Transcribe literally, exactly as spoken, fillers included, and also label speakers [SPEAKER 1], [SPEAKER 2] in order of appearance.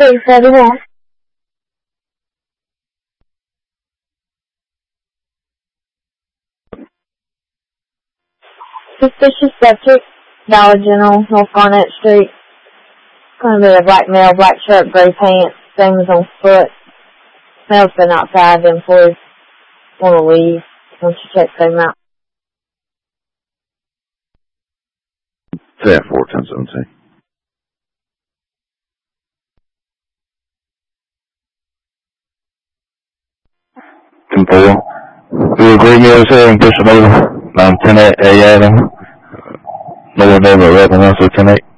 [SPEAKER 1] six seventy-one. Suspicious subject, Dollar General, North Garnett Street. Gonna be a black male, black shirt, gray pants, things on foot. Male's been outside, the employees want to leave. Once you check them out.
[SPEAKER 2] Say at four ten seventeen. ten four. We agree meals here and push it over. nine ten A M. Lower name of Red one, so ten eight.